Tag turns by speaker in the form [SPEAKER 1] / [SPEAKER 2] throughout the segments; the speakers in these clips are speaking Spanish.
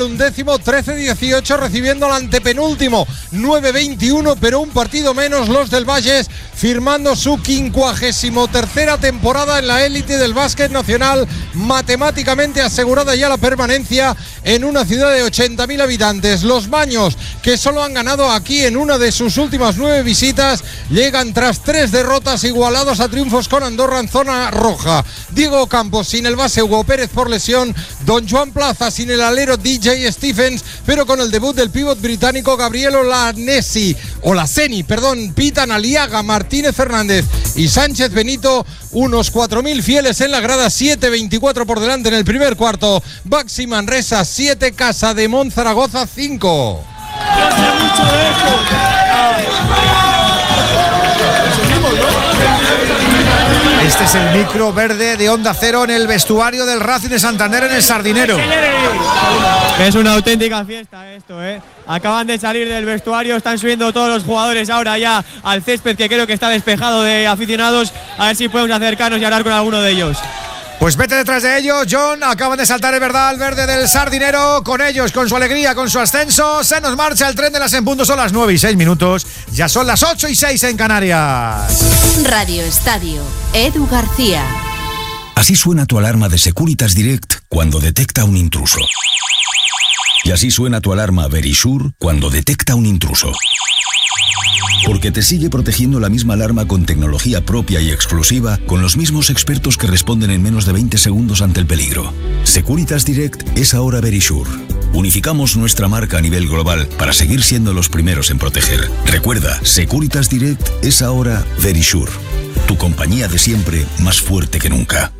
[SPEAKER 1] el 11º, 13-18, recibiendo al antepenúltimo, 9-21, pero un partido menos. Los del Valles firmando su 53ª temporada en la élite del básquet nacional, matemáticamente asegurada ya la permanencia en una ciudad de 80.000 habitantes. Los Baños, que solo han ganado aquí en una de sus últimas 9 visitas, llegan tras 3 derrotas, igualados a triunfos con Andorra en zona roja. Diego Campos sin el base Hugo Pérez por lesión, Don Joan Plaza sin el alero DJ Stephens, pero con el debut del pívot británico Gabriel Olaseni, pitan Aliaga, Martínez Fernández y Sánchez Benito, unos 4.000 fieles en la grada. 7-24 por delante en el primer cuarto. Baxi Manresa 7, Casa de Monzaragoza 5.
[SPEAKER 2] Este es el micro verde de Onda Cero en el vestuario del Racing de Santander en el Sardinero.
[SPEAKER 3] Es una auténtica fiesta esto, ¿eh? Acaban de salir del vestuario, están subiendo todos los jugadores ahora ya al césped, que creo que está despejado de aficionados. A ver si podemos acercarnos y hablar con alguno de ellos.
[SPEAKER 2] Pues vete detrás de ellos, John. Acaban de saltar, es verdad, al verde del Sardinero. Con ellos, con su alegría, con su ascenso, se nos marcha el tren de las en punto. Son las 9:06. Ya son las 8:06 en Canarias.
[SPEAKER 4] Radio Estadio, Edu García.
[SPEAKER 5] Así suena tu alarma de Securitas Direct cuando detecta un intruso. Y así suena tu alarma Verisure cuando detecta un intruso. Porque te sigue protegiendo la misma alarma con tecnología propia y exclusiva, con los mismos expertos que responden en menos de 20 segundos ante el peligro. Securitas Direct es ahora Verisure. Unificamos nuestra marca a nivel global para seguir siendo los primeros en proteger. Recuerda, Securitas Direct es ahora Verisure. Tu compañía de siempre, más fuerte que nunca.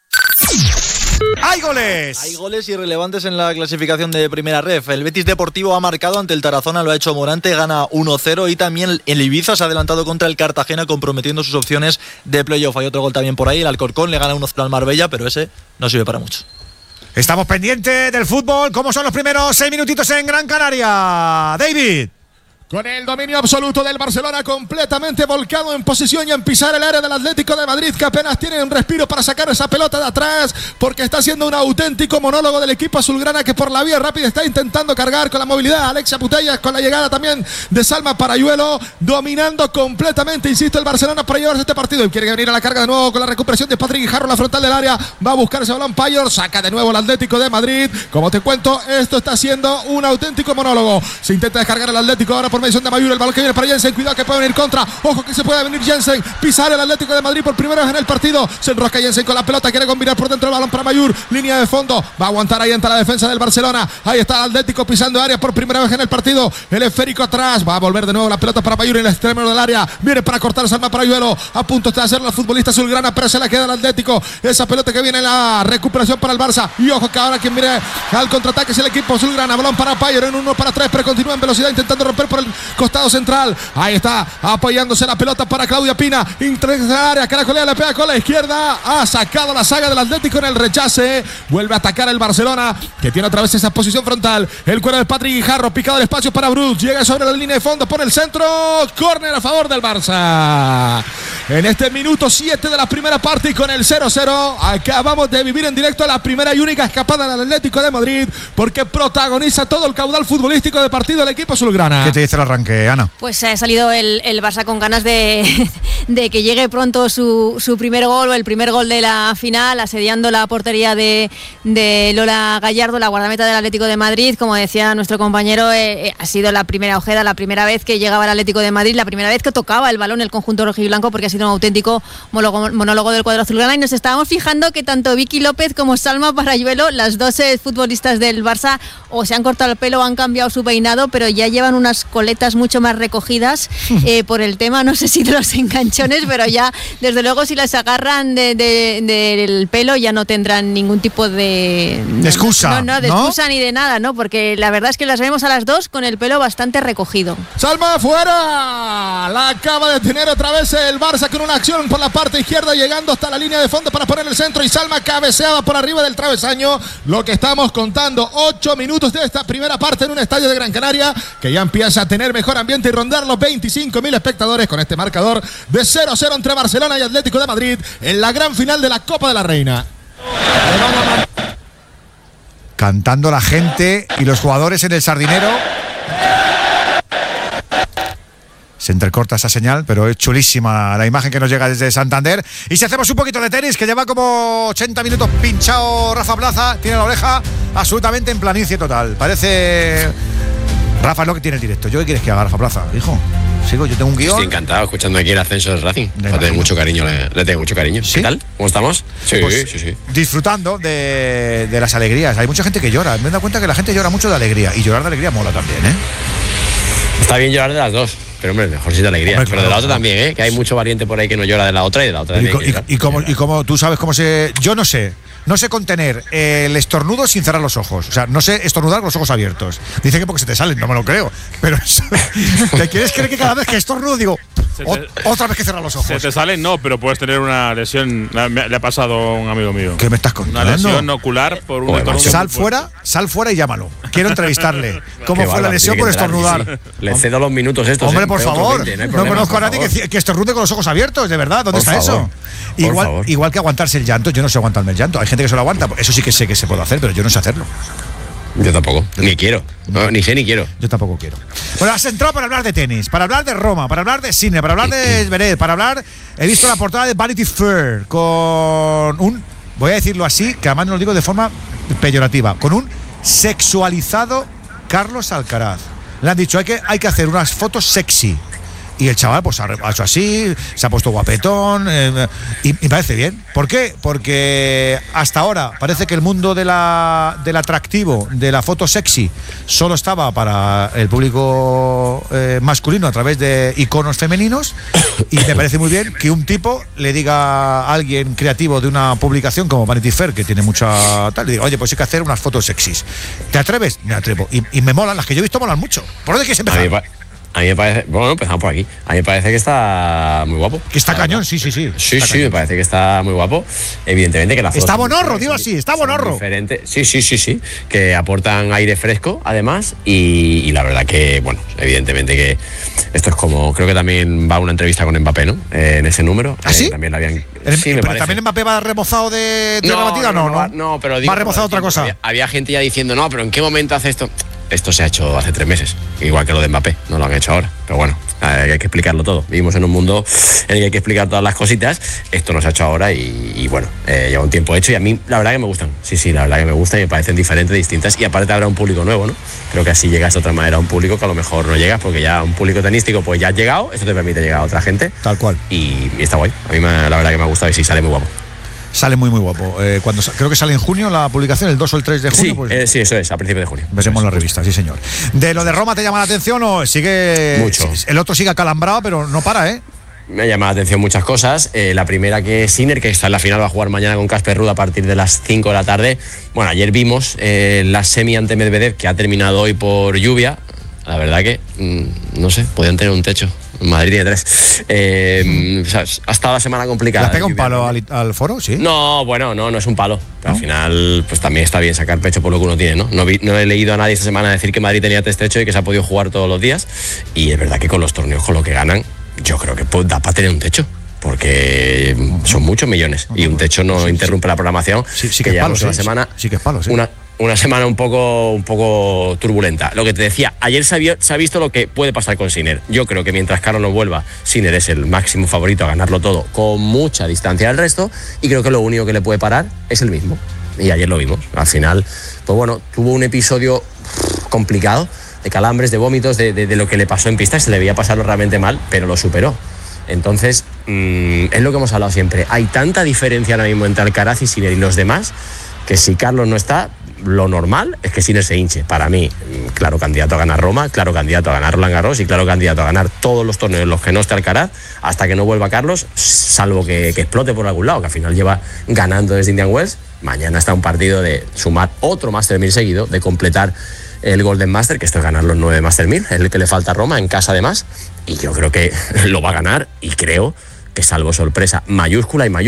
[SPEAKER 2] ¡Hay goles!
[SPEAKER 6] Hay goles irrelevantes en la clasificación de Primera Ref. El Betis Deportivo ha marcado ante el Tarazona, lo ha hecho Morante, gana 1-0, y también el Ibiza se ha adelantado contra el Cartagena, comprometiendo sus opciones de playoff. Hay otro gol también por ahí, el Alcorcón le gana 1-0 al Marbella, pero ese no sirve para mucho.
[SPEAKER 2] Estamos pendientes del fútbol. ¿Cómo son los primeros 6 minutitos en Gran Canaria? David.
[SPEAKER 7] Con el dominio absoluto del Barcelona, completamente volcado en posición y en pisar el área del Atlético de Madrid, que apenas tiene un respiro para sacar esa pelota de atrás, porque está haciendo un auténtico monólogo del equipo azulgrana, que por la vía rápida está intentando cargar con la movilidad Alexia Putellas, con la llegada también de Salma Parayuelo, dominando completamente, insisto, el Barcelona para llevarse este partido. Y quiere venir a la carga de nuevo con la recuperación de Patrick Guijarro, la frontal del área, va a buscar ese balón Payor, saca de nuevo el Atlético de Madrid. Como te cuento, esto está siendo un auténtico monólogo. Se intenta descargar el Atlético ahora por mediación de Mayur, el balón que viene para Jensen, cuidado que puede venir contra, ojo que se puede venir Jensen, pisar el Atlético de Madrid por primera vez en el partido, se enrosca Jensen con la pelota, quiere combinar por dentro el balón para Mayur, línea de fondo, va a aguantar ahí ante la defensa del Barcelona, ahí está el Atlético pisando área por primera vez en el partido, el esférico atrás, va a volver de nuevo la pelota para Mayur en el extremo del área, viene para cortar Salma Parayuelo, a punto está de hacerlo el futbolista azulgrana, pero se la queda el Atlético, esa pelota que viene en la recuperación para el Barça, y ojo que ahora quien viene al contraataque es el equipo azulgrana, balón para Payor en 1-3, pero continúa en velocidad intentando romper por el costado central. Ahí está apoyándose la pelota para Claudia Pina. Intresa el área, caracolea, le pega con la izquierda. Ha sacado la saga del Atlético en el rechace. Vuelve a atacar el Barcelona, que tiene otra vez esa posición frontal. El cuero de Patrick Guijarro, picado el espacio para Bruce. Llega sobre la línea de fondo, pone el centro. Córner a favor del Barça. En este minuto 7 de la primera parte y con el 0-0, acabamos de vivir en directo la primera y única escapada del Atlético de Madrid, porque protagoniza todo el caudal futbolístico de partido del equipo azulgrana.
[SPEAKER 2] ¿Qué te dice el arranque, Ana?
[SPEAKER 8] Pues ha salido el Barça con ganas de que llegue pronto su primer gol, o el primer gol de la final, asediando la portería de Lola Gallardo, la guardameta del Atlético de Madrid. Como decía nuestro compañero, ha sido la primera Ojeda, la primera vez que llegaba al Atlético de Madrid, la primera vez que tocaba el balón el conjunto rojiblanco, porque ha sido un auténtico monólogo del cuadro azulgrana. Y nos estábamos fijando que tanto Vicky López como Salma Parayuelo, las dos futbolistas del Barça, o se han cortado el pelo o han cambiado su peinado, pero ya llevan unas coletas mucho más recogidas por el tema, no sé si de los enganchones, pero ya desde luego si las agarran del pelo ya no tendrán ningún tipo de
[SPEAKER 2] excusa,
[SPEAKER 8] de excusa ni de nada, ¿no? Porque la verdad es que las vemos a las dos con el pelo bastante recogido.
[SPEAKER 7] Salma fuera, la acaba de tener otra vez el Barça con una acción por la parte izquierda, llegando hasta la línea de fondo para poner el centro, y Salma cabeceaba por arriba del travesaño. Lo que estamos contando, 8 minutos de esta primera parte en un estadio de Gran Canaria que ya empieza a tener mejor ambiente y rondar los 25.000 espectadores, con este marcador de 0-0 entre Barcelona y Atlético de Madrid en la gran final de la Copa de la Reina.
[SPEAKER 2] cantando la gente y los jugadores en el Sardinero. Se entrecorta esa señal, pero es chulísima la imagen que nos llega desde Santander. Y si hacemos un poquito de tenis, que lleva como 80 minutos pinchado Rafa Plaza, tiene la oreja absolutamente en planicie total. Parece... Rafa es lo que tiene el directo. ¿Yo qué quieres que haga, Rafa Plaza, hijo? Sigo, yo tengo un guión.
[SPEAKER 9] Estoy encantado escuchando aquí el ascenso del Racing. Le tengo mucho cariño, le tengo mucho cariño.
[SPEAKER 2] ¿Sí?
[SPEAKER 9] ¿Qué tal? ¿Cómo estamos? Sí,
[SPEAKER 2] pues,
[SPEAKER 9] sí.
[SPEAKER 2] Disfrutando de las alegrías. Hay mucha gente que llora. Me he dado cuenta que la gente llora mucho de alegría. Y llorar de alegría mola también, ¿eh?
[SPEAKER 9] Está bien llorar de las dos, pero hombre, mejor si es de alegría.
[SPEAKER 2] Hombre,
[SPEAKER 9] pero de la otra también, ¿eh? Que hay mucho valiente por ahí que no llora de la otra y de la otra también.
[SPEAKER 2] Y como tú sabes cómo se... Yo no sé contener el estornudo sin cerrar los ojos. O sea, no sé estornudar con los ojos abiertos. Dicen que porque se te salen, no me lo creo. Pero ¿te quieres creer que cada vez que estornudo digo... otra vez que cerrar los ojos?
[SPEAKER 10] Se te salen, no, pero puedes tener una lesión. Le ha pasado a un amigo mío.
[SPEAKER 2] ¿Qué me estás contando?
[SPEAKER 10] Una lesión ocular por un estornudo.
[SPEAKER 2] Sal fuera y llámalo. Quiero entrevistarle. ¿Cómo fue la lesión por estornudar?
[SPEAKER 9] Sí. Le cedo los minutos estos.
[SPEAKER 2] Hombre, por favor. No conozco a nadie que estornude con los ojos abiertos, de verdad. ¿Dónde está eso? Igual que aguantarse el llanto. Yo no sé aguantarme el llanto. Hay gente que se lo aguanta. Eso sí que sé que se puede hacer, pero yo no sé hacerlo.
[SPEAKER 9] Yo tampoco, ni quiero, no, ni sé ni quiero.
[SPEAKER 2] Yo tampoco quiero. Bueno, has entrado para hablar de tenis, para hablar de Roma, para hablar de cine, para hablar de Zverev, para hablar... He visto la portada de Vanity Fair con un, voy a decirlo así, que además no lo digo de forma peyorativa, con un sexualizado Carlos Alcaraz. Le han dicho, hay que hacer unas fotos sexy. Y el chaval pues ha hecho así, se ha puesto guapetón y me parece bien. ¿Por qué? Porque hasta ahora parece que el mundo del atractivo, de la foto sexy, solo estaba para el público masculino a través de iconos femeninos. Y me parece muy bien que un tipo le diga a alguien creativo de una publicación como Vanity Fair, que tiene mucha tal, le diga, oye, pues hay que hacer unas fotos sexys. ¿Te atreves? Me atrevo. Y me molan, las que yo he visto molan mucho. ¿Por dónde quieres empezar?
[SPEAKER 9] A mí me parece, bueno, empezamos por aquí. A mí me parece que está muy guapo.
[SPEAKER 2] Que está cañón, sí.
[SPEAKER 9] Sí, me parece que está muy guapo. Evidentemente que la foto
[SPEAKER 2] está bonorro, digo así, está bonorro.
[SPEAKER 9] Diferente. Sí. Que aportan aire fresco, además. Y la verdad que, bueno, evidentemente que esto es como, creo que también va una entrevista con Mbappé, ¿no? En ese número.
[SPEAKER 2] ¿Ah, sí?
[SPEAKER 9] También la habían.
[SPEAKER 2] Sí, me parece. ¿También Mbappé va remozado de tierra batida?
[SPEAKER 9] No, pero digo,
[SPEAKER 2] va remozado otra cosa.
[SPEAKER 9] Había gente ya diciendo, no, pero ¿en qué momento hace esto? Esto se ha hecho hace 3 meses, igual que lo de Mbappé, no lo han hecho ahora. Pero bueno, hay que explicarlo todo. Vivimos en un mundo en el que hay que explicar todas las cositas. Esto no se ha hecho ahora y bueno, lleva un tiempo hecho y a mí la verdad que me gustan. Sí, la verdad que me gustan y me parecen diferentes, distintas. Y aparte habrá un público nuevo, ¿no? Creo que así llegas de otra manera a un público que a lo mejor no llegas, porque ya un público tenístico pues ya has llegado, eso te permite llegar a otra gente.
[SPEAKER 2] Tal cual.
[SPEAKER 9] Y está guay. A mí la verdad que me ha gustado y sí, sale muy guapo.
[SPEAKER 2] Sale muy guapo. Creo que sale en junio la publicación, el 2 o el 3 de junio.
[SPEAKER 9] Sí,
[SPEAKER 2] pues,
[SPEAKER 9] sí, eso es, a principios de junio.
[SPEAKER 2] Veremos la revista, sí señor. ¿De lo de Roma te llama la atención o sigue?
[SPEAKER 9] Mucho.
[SPEAKER 2] El otro sigue acalambrado, pero no para, ¿eh?
[SPEAKER 9] Me llama la atención muchas cosas. La primera, que Sinner, que está en la final, va a jugar mañana con Casper Ruud a partir de las 5 de la tarde. Bueno, ayer vimos la semi ante Medvedev, que ha terminado hoy por lluvia. La verdad que, no sé, podían tener un techo. Madrid tiene 3. O sea, ha estado la semana complicada.
[SPEAKER 2] ¿Le pega un palo al foro? Sí.
[SPEAKER 9] No, bueno, no es un palo. Pero al final, pues también está bien sacar pecho por lo que uno tiene, ¿no? No he leído a nadie esta semana decir que Madrid tenía 3 techos y que se ha podido jugar todos los días. Y es verdad que con los torneos, con lo que ganan, yo creo que da para tener un techo. Porque son muchos millones. Y un techo no interrumpe la programación.
[SPEAKER 2] Sí que es palo,
[SPEAKER 9] una semana.
[SPEAKER 2] Sí que es palo, sí.
[SPEAKER 9] Una semana un poco turbulenta. Lo que te decía, ayer se ha visto lo que puede pasar con Sinner. Yo creo que mientras Carlos no vuelva, Sinner es el máximo favorito a ganarlo todo con mucha distancia del resto, y creo que lo único que le puede parar es el mismo. Y ayer lo vimos. Al final, pues bueno, tuvo un episodio complicado, de calambres, de vómitos, de lo que le pasó en pista, se le veía pasarlo realmente mal, pero lo superó. Entonces, es lo que hemos hablado siempre. Hay tanta diferencia ahora mismo entre Alcaraz y Sinner y los demás, que si Carlos no está, lo normal es que Sinner se hinche. Para mí, claro candidato a ganar Roma, claro candidato a ganar Roland Garros y claro candidato a ganar todos los torneos en los que no esté Alcaraz, hasta que no vuelva Carlos, salvo que explote por algún lado, que al final lleva ganando desde Indian Wells. Mañana está un partido de sumar otro Master 1000 seguido, de completar el Golden Master, que esto es ganar los 9 Master 1000, es el que le falta a Roma, en casa además, y yo creo que lo va a ganar, y creo que salvo sorpresa mayúscula y mayúscula,